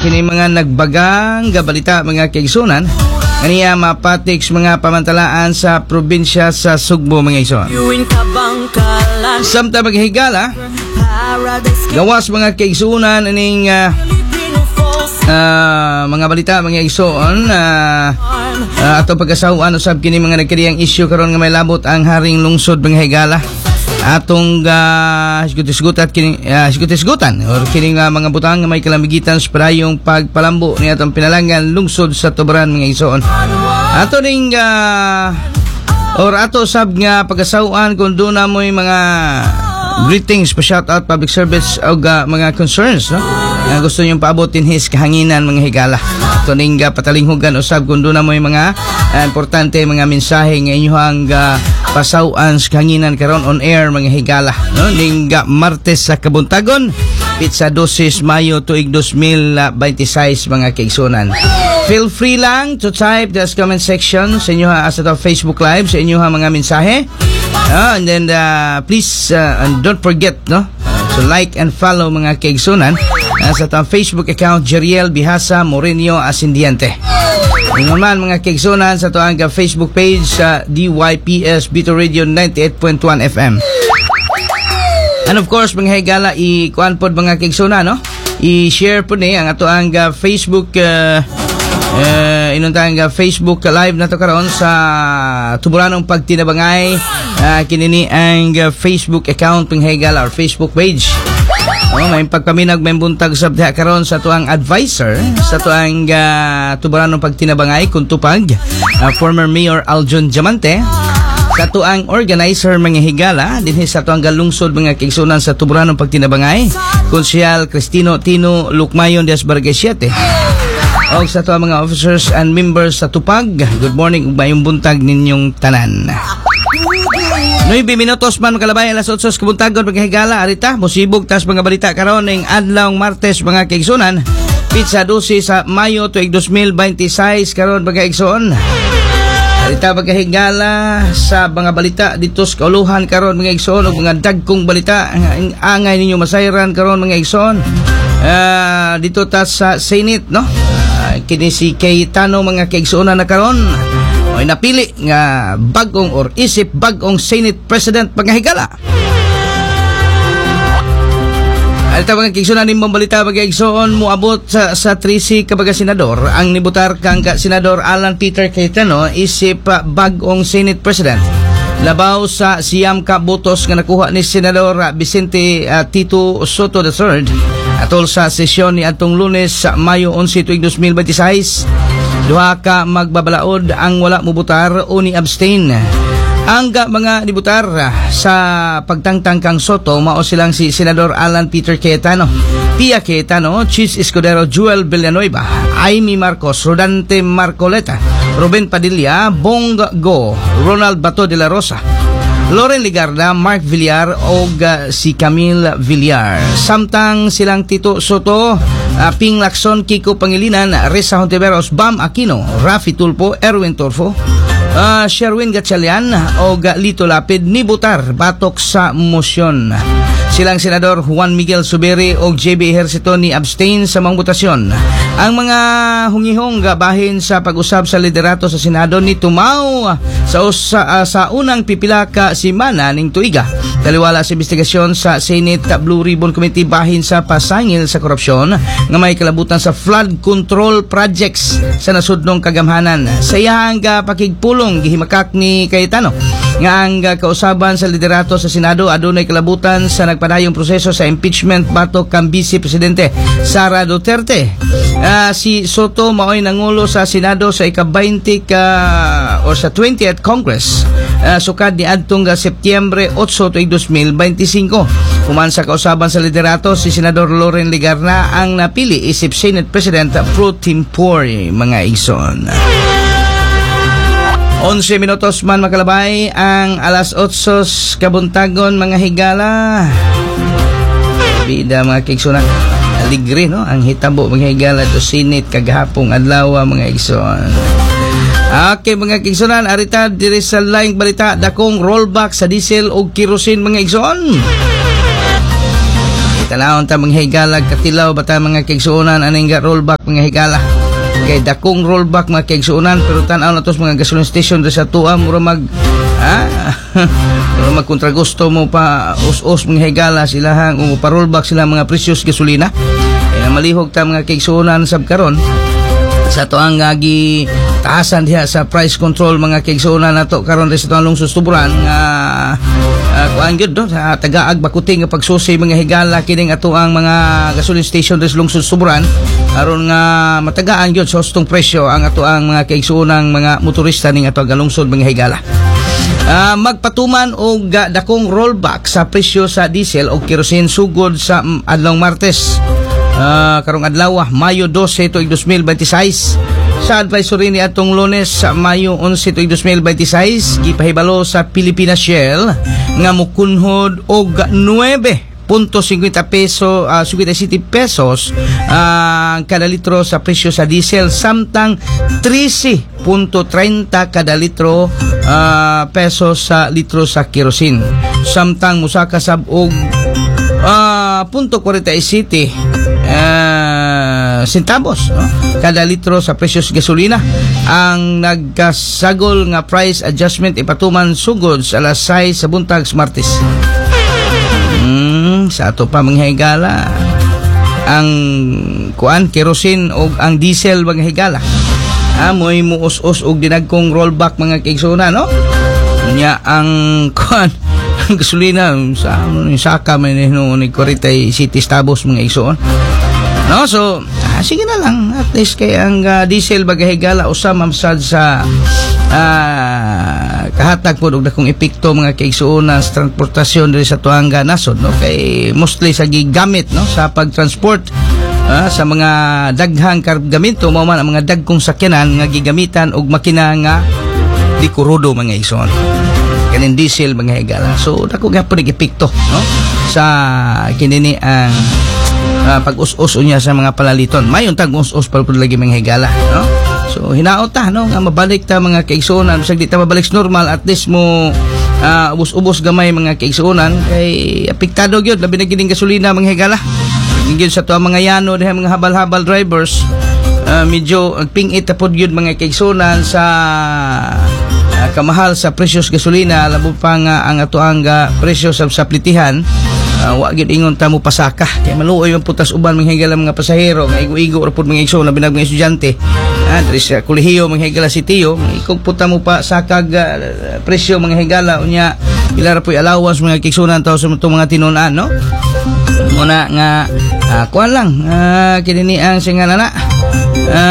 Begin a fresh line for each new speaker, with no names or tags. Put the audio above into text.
kini mga nagbagang gabalita mga kaigsunan kaniya mapatiks mga pamantalaan sa probinsya sa Sugbo mga igsoon. Samtang maghigala gawas mga kaigsunan aning mga balita mga igsoon ato pagkasahuan usab kini mga nagkariyang issue karon nga may labot ang haring lungsod mga higala atong sigutisgutan or kining mga butang nga may kalamigitan sa parayong pagpalambo ni atong pinalangan lungsod sa Tubaran mga igsoon. Ato ning or ato sab nga pagkasahuan kung doon na mo'y mga greetings pa shout out public service o mga concerns no nga gusto niyong paabotin his kahanginan mga higala. Ito ning patalinghugan usab kung doon na mo'y mga importante mga mensahe nga inyohang pasawan sa kahanginan karon on air mga higala no ning Martes sa kabuntagon pizza 12 Mayo tuig 2026 mga kaigsunan. Feel free lang to type the comment section sa inyo sa Facebook Live sa inyo mga mensahe. And then please and don't forget no to like and follow mga kaigsunan sa atong Facebook account Jeriel Bihasa Morenio Asindiente. Naman mga kaigsunan sa atong Facebook page sa DYPS Bito Radio 98.1 FM. And of course mga higala i-kuan pod mga kaigsunan no i-share po ni ang ato ang Facebook inuntang Facebook live na to karon sa Tuburanong Pagtinabangay kinini ang Facebook account ng higala or Facebook page. May pagpaminag may buntag sa diha karon sa tuang advisor sa tuang Tuburanong Pagtinabangay kung tupag former Mayor Aljon Diamante sa tuang organizer mga higala dinhi sa tuang galungsod mga kaigsunan sa Tuburanong Pagtinabangay Konsyal Cristino Tino Lukmayon Diaz Barangay 7 o sa tuang mga officers and members sa Tupag. Good morning ug mayong buntag ninyong tanan. 9 minutos man makalabay alas 8 sa kabuntagon mga higala arita mosibog tas mga balita karon ning adlaw Martes mga kaigsunan pizza 12 sa Mayo tuig 2026 karon mga kaigsuon. Arita mga higala sa mga balita dito sa kauluhan karon mga kaigsuon ug mga dagkong balita angay ninyo masayran karon mga kaigsuon. Dito ta sa Senate no kini si Cayetano mga kaigsuonan na karon ay napili nga bagong or isip bagong Senate President mga higala. Alta mga kaigsuonan nimong balita mga kaigsuon moabot sa 13 kabaga senador ang nibutar kang Senador Alan Peter Cayetano isip bagong Senate President. Labaw sa siyam ka botos nga nakuha ni Senador Vicente Tito Soto III atol sa sesyon ni atong Lunes sa Mayo 11 tuig 2026. Duha ka magbabalaod ang wala mobutar o ni abstain. Ang mga nibutar sa pagtangtang kang Soto mao silang si Senador Alan Peter Cayetano, Pia Cayetano, Chis Escudero, Joel Villanueva, Amy Marcos, Rodante Marcoleta, Ruben Padilla, Bong Go, Ronald Bato de la Rosa, Loren Ligarda, Mark Villar o si Camille Villar. Samtang silang Tito Soto, Ping Lacson, Kiko Pangilinan, Reza Hontiveros, Bam Aquino, Rafi Tulpo, Erwin Torfo, Sherwin Gatchalian o Lito Lapid nibutar batok sa mosyon. Silang Senador Juan Miguel Subiri o JB Ejercito ni abstain sa mga botasyon. Ang mga hungihong gabahin sa pag-usab sa liderato sa Senado ni tumaw sa unang pipila ka simana ning tuiga. Taliwala sa investigasyon sa Senate Blue Ribbon Committee bahin sa pasangil sa korupsyon nga may kalabutan sa flood control projects sa nasudnong kagamhanan. Sa iyang pakigpulong gihimakak ni Cayetano nga ang kausaban sa liderato sa Senado adunay kalabutan sa nagpadayong proseso sa impeachment batok kang Vice Presidente Sara Duterte. Si Soto maoy nangulo sa Senado sa ika-20 o sa 20th Congress sukad ni adtong Setyembre 8 tuig 2025. Human sa kausaban sa liderato si Senador Loren Ligarda ang napili isip Senate President pro tempore mga igsoon. 11 minutos man makalabay ang alas 8 kabuntagon mga higala. Bida mga kaigsoon aligre no ang hitabo mga higala to Senate kagahapong adlaw mga igsoon. Okay mga kaigsunan arita diri sa laing balita dakong rollback sa diesel o kerosene mga igsoon. Tanawon ta mga higala katilaw bata mga kaigsuonan aning rollback mga higala. Kay dakong rollback mga kaigsuonan pero tanaw na tos mga gasoline station sa tuwa mura mura kontra gusto mo pa us-us mga higala sila hang pa rollback sila mga presyos gasolina. Kaya malihog ta mga kaigsuonan sab karon sa to ang gi taasan diha sa price control mga kaigsuonan nato karon sa to ang lungsod Tuburan nga kuan gyud do sa tagaag bakuting nga pagsusi mga higala kining ato ang mga gasoline station sa lungsod Tuburan aron nga matagaan gyud sa hustong presyo ang ato ang mga kaigsuonang mga motorista ning ato ang lungsod mga higala. Magpatuman og dakong rollback sa presyo sa diesel o kerosene sugod sa adlong Martes. Karong adlaw Mayo 12 tuig 2026 sa advisory ni atong Lunes sa Mayo 11 tuig 2026 gipahibalo sa Pilipinas Shell nga mukunhod og 9.50 peso 57 pesos kada litro sa presyo sa diesel samtang 13.30 kada litro pesos sa litro sa kerosene samtang musaka sab og 0.47 centavos kada litro sa presyos gasolina ang nagkasagol nga price adjustment ipatuman sugod sa alas 6 sa buntag sa Martes. Sa ato pa mga higala ang kuan kerosene o ang diesel mga higala amoy muus-us og dinagkong rollback mga kaigsuonan no nya ang kuan gasolina sa saka may ni 47 centavos mga igsoon no so sige na lang at least kay ang diesel bagahigala usam mamsad sa kahatag po og dakong epekto mga kaigsuon sa transportasyon diri sa tuanga nasod no kay mostly sa gigamit no sa pagtransport sa mga daghang kargamento mao man ang mga dagkong sakyanan nga gigamitan og makina nga di kurudo mga igsoon kanin diesel mga higala so dako gyapon og epekto no sa kinini ang pag-us-us unya sa mga palaliton mayon tag us-us pa pud lagi mga higala no so hinaot ta no nga mabalik ta mga kaigsuonan bisag di ta mabalik normal at least mo ubos-ubos gamay mga kaigsuonan kay apektado gyud labi na gining gasolina mga higala gyud sa tuwa mga yano diha mga habal-habal drivers medyo pingit ta pod gyud mga kaigsuonan sa kamahal sa presyos gasolina labo pa nga ang ato ang presyo sa plitihan wa gyud ingon ta mo pasaka kay maluoy ang putas uban mga higala mga pasahero nga igo-igo ra pud mga igsoon labi na mga estudyante diri sa kolehiyo mga higala sitiyo ikog puta mo pa sakag presyo mga higala unya pila ra puy allowance mga kigsunan taw sa mga tinunan no muna nga kuan lang kinini ang singanana